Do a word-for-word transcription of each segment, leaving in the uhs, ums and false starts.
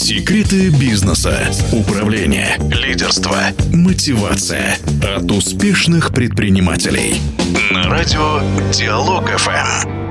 Секреты бизнеса, управления, лидерства, мотивация от успешных предпринимателей. На радио Диалог эф эм.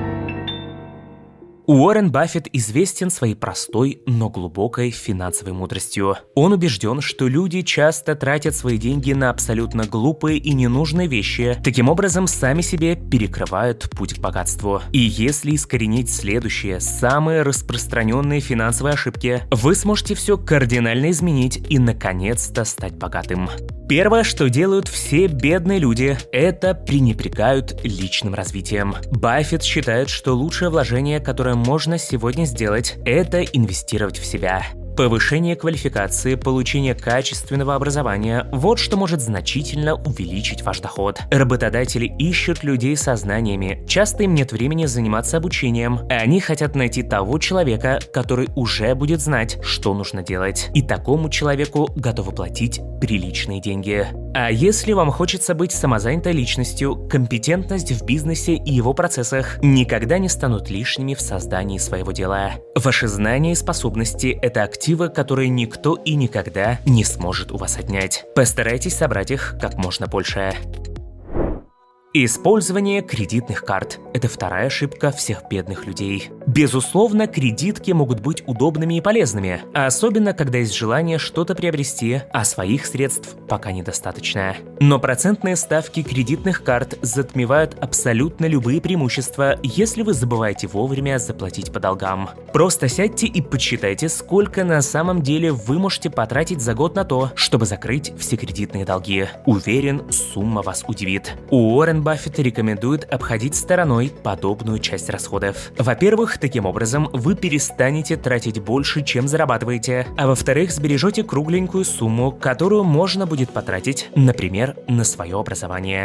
Уоррен Баффет известен своей простой, но глубокой финансовой мудростью. Он убежден, что люди часто тратят свои деньги на абсолютно глупые и ненужные вещи, таким образом сами себе перекрывают путь к богатству. И если искоренить следующие, самые распространенные финансовые ошибки, вы сможете все кардинально изменить и наконец-то стать богатым. Первое, что делают все бедные люди, это пренебрегают личным развитием. Баффет считает, что лучшее вложение, которое можно сегодня сделать, это инвестировать в себя. Повышение квалификации, получение качественного образования – вот что может значительно увеличить ваш доход. Работодатели ищут людей со знаниями, часто им нет времени заниматься обучением, а они хотят найти того человека, который уже будет знать, что нужно делать. И такому человеку готовы платить приличные деньги. А если вам хочется быть самозанятой личностью, компетентность в бизнесе и его процессах никогда не станут лишними в создании своего дела. Ваши знания и способности – это активы, которые никто и никогда не сможет у вас отнять. Постарайтесь собрать их как можно больше. Использование кредитных карт – это вторая ошибка всех бедных людей. Безусловно, кредитки могут быть удобными и полезными, особенно когда есть желание что-то приобрести, а своих средств пока недостаточно. Но процентные ставки кредитных карт затмевают абсолютно любые преимущества, если вы забываете вовремя заплатить по долгам. Просто сядьте и подсчитайте, сколько на самом деле вы можете потратить за год на то, чтобы закрыть все кредитные долги. Уверен, сумма вас удивит. Уоррен Баффет рекомендует обходить стороной подобную часть расходов. Во-первых, таким образом вы перестанете тратить больше, чем зарабатываете, а во-вторых, сбережете кругленькую сумму, которую можно будет потратить, например, на свое образование.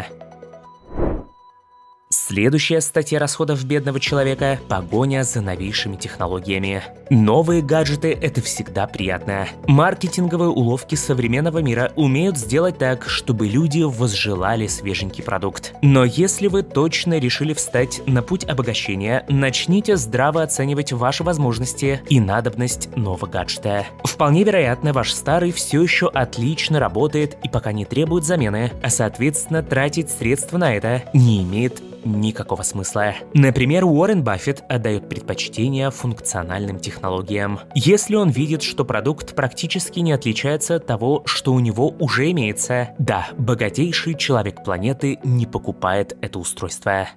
Следующая статья расходов бедного человека – погоня за новейшими технологиями. Новые гаджеты – это всегда приятно. Маркетинговые уловки современного мира умеют сделать так, чтобы люди возжелали свеженький продукт. Но если вы точно решили встать на путь обогащения, начните здраво оценивать ваши возможности и надобность нового гаджета. Вполне вероятно, ваш старый все еще отлично работает и пока не требует замены, а соответственно тратить средства на это не имеет никакого смысла. Например, Уоррен Баффет отдает предпочтение функциональным технологиям. Если он видит, что продукт практически не отличается от того, что у него уже имеется, да, богатейший человек планеты не покупает это устройство.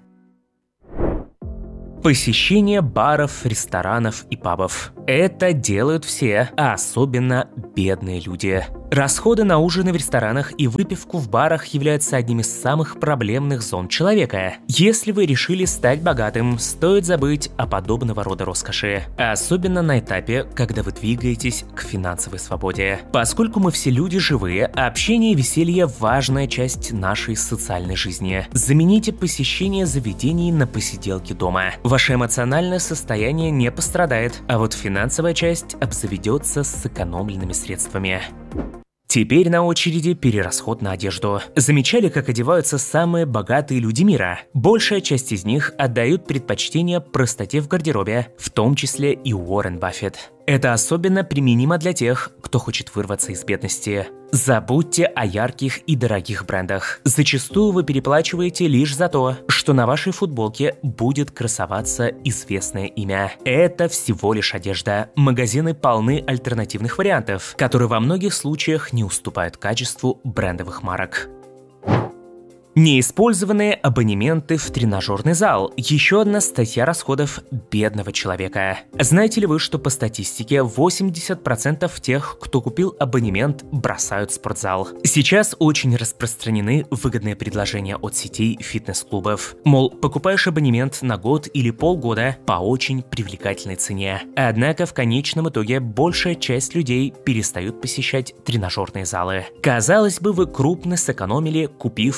Посещение баров, ресторанов и пабов. Это делают все, а особенно бедные люди. Расходы на ужины в ресторанах и выпивку в барах являются одним из самых проблемных зон человека. Если вы решили стать богатым, стоит забыть о подобного рода роскоши. Особенно на этапе, когда вы двигаетесь к финансовой свободе. Поскольку мы все люди живые, общение и веселье – важная часть нашей социальной жизни. Замените посещение заведений на посиделки дома. Ваше эмоциональное состояние не пострадает, а вот финансовая часть обзаведется сэкономленными средствами. Теперь на очереди перерасход на одежду. Замечали, как одеваются самые богатые люди мира? Большая часть из них отдают предпочтение простоте в гардеробе, в том числе и Уоррен Баффет. Это особенно применимо для тех, кто хочет вырваться из бедности. Забудьте о ярких и дорогих брендах. Зачастую вы переплачиваете лишь за то, что на вашей футболке будет красоваться известное имя. Это всего лишь одежда. Магазины полны альтернативных вариантов, которые во многих случаях не уступают качеству брендовых марок. Неиспользованные абонементы в тренажерный зал – еще одна статья расходов бедного человека. Знаете ли вы, что по статистике восемьдесят процентов тех, кто купил абонемент, бросают спортзал? Сейчас очень распространены выгодные предложения от сетей фитнес-клубов. Мол, покупаешь абонемент на год или полгода по очень привлекательной цене. Однако в конечном итоге большая часть людей перестают посещать тренажерные залы. Казалось бы, вы крупно сэкономили, купив выгодные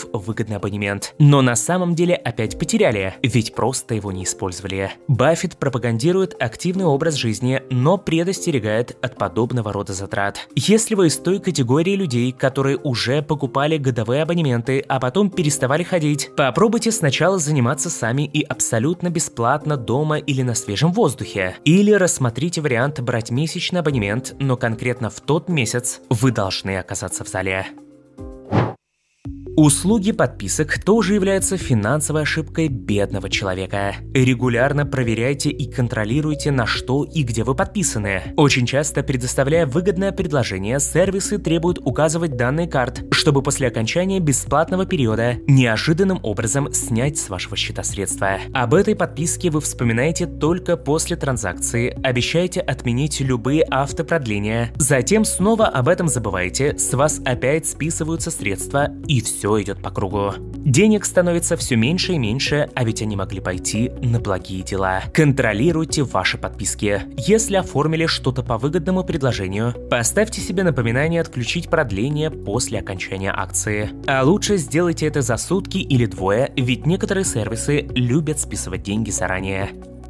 выгодный абонемент, но на самом деле опять потеряли, ведь просто его не использовали. Баффет пропагандирует активный образ жизни, но предостерегает от подобного рода затрат. Если вы из той категории людей, которые уже покупали годовые абонементы, а потом переставали ходить, попробуйте сначала заниматься сами и абсолютно бесплатно дома или на свежем воздухе. Или рассмотрите вариант брать месячный абонемент, но конкретно в тот месяц вы должны оказаться в зале. Услуги подписок тоже являются финансовой ошибкой бедного человека. Регулярно проверяйте и контролируйте, на что и где вы подписаны. Очень часто, предоставляя выгодное предложение, сервисы требуют указывать данные карт, чтобы после окончания бесплатного периода неожиданным образом снять с вашего счета средства. Об этой подписке вы вспоминаете только после транзакции, обещаете отменить любые автопродления, затем снова об этом забываете, с вас опять списываются средства и все. Все идет по кругу. Денег становится все меньше и меньше, а ведь они могли пойти на благие дела. Контролируйте ваши подписки. Если оформили что-то по выгодному предложению, поставьте себе напоминание отключить продление после окончания акции. А лучше сделайте это за сутки или двое, ведь некоторые сервисы любят списывать деньги заранее.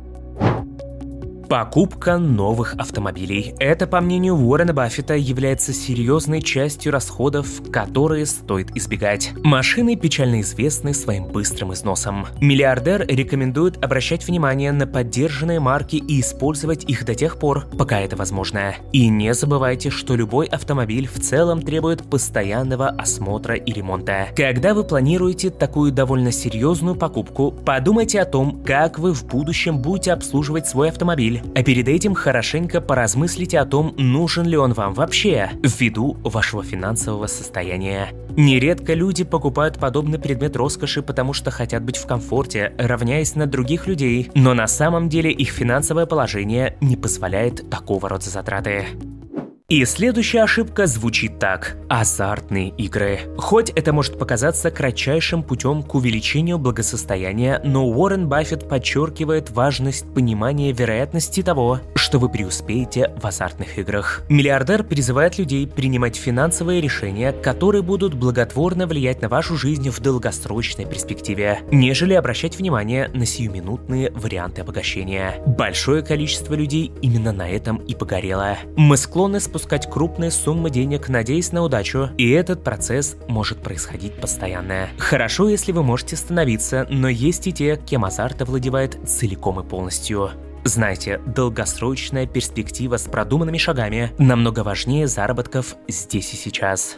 Покупка новых автомобилей. Это, по мнению Уоррена Баффета, является серьезной частью расходов, которые стоит избегать. Машины печально известны своим быстрым износом. Миллиардер рекомендует обращать внимание на поддержанные марки и использовать их до тех пор, пока это возможно. И не забывайте, что любой автомобиль в целом требует постоянного осмотра и ремонта. Когда вы планируете такую довольно серьезную покупку, подумайте о том, как вы в будущем будете обслуживать свой автомобиль. А перед этим хорошенько поразмыслите о том, нужен ли он вам вообще, ввиду вашего финансового состояния. Нередко люди покупают подобный предмет роскоши, потому что хотят быть в комфорте, равняясь на других людей, но на самом деле их финансовое положение не позволяет такого рода затраты. И следующая ошибка звучит так – азартные игры. Хоть это может показаться кратчайшим путем к увеличению благосостояния, но Уоррен Баффет подчеркивает важность понимания вероятности того, что вы преуспеете в азартных играх. Миллиардер призывает людей принимать финансовые решения, которые будут благотворно влиять на вашу жизнь в долгосрочной перспективе, нежели обращать внимание на сиюминутные варианты обогащения. Большое количество людей именно на этом и погорело. Мы склонны спускать крупные суммы денег, надеясь на удачу, и этот процесс может происходить постоянно. Хорошо, если вы можете остановиться, но есть и те, кем азарт овладевает целиком и полностью. Знайте, долгосрочная перспектива с продуманными шагами намного важнее заработков здесь и сейчас.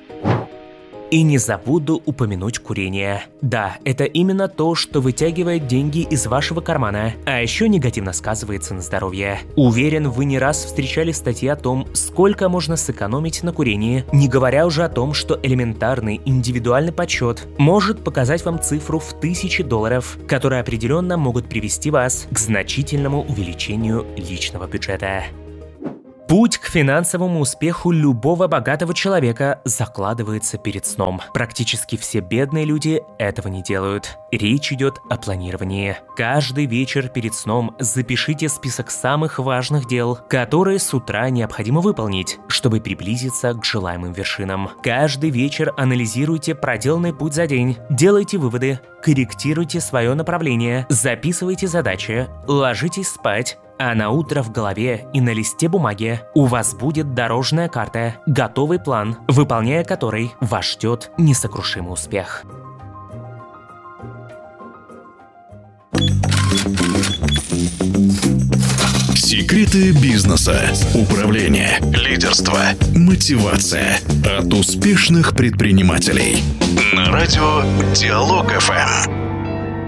И не забуду упомянуть курение. Да, это именно то, что вытягивает деньги из вашего кармана, а еще негативно сказывается на здоровье. Уверен, вы не раз встречали статьи о том, сколько можно сэкономить на курении, не говоря уже о том, что элементарный индивидуальный подсчет может показать вам цифру в тысячи долларов, которые определенно могут привести вас к значительному увеличению личного бюджета. Путь к финансовому успеху любого богатого человека закладывается перед сном. Практически все бедные люди этого не делают. Речь идет о планировании. Каждый вечер перед сном запишите список самых важных дел, которые с утра необходимо выполнить, чтобы приблизиться к желаемым вершинам. Каждый вечер анализируйте проделанный путь за день, делайте выводы, корректируйте свое направление, записывайте задачи, ложитесь спать, а на утро в голове и на листе бумаги у вас будет дорожная карта, готовый план, выполняя который вас ждет несокрушимый успех. Секреты бизнеса, управления, лидерства, мотивация от успешных предпринимателей. На радио Диалог эф эм.